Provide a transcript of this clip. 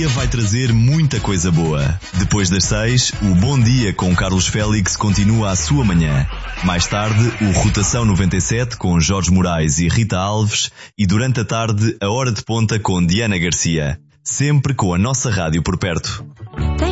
dia vai trazer muita coisa boa. Depois das 6, o Bom Dia com Carlos Félix continua a sua manhã. Mais tarde, o Rotação 97 com Jorge Moraes e Rita Alves. E durante a tarde, a Hora de Ponta com Diana Garcia. Sempre com a nossa rádio por perto.